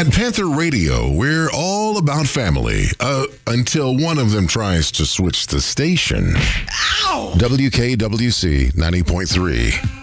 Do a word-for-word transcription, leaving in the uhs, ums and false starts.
At Panther Radio, we're all about family, uh, until one of them tries to switch the station. Ow! W K W C ninety point three.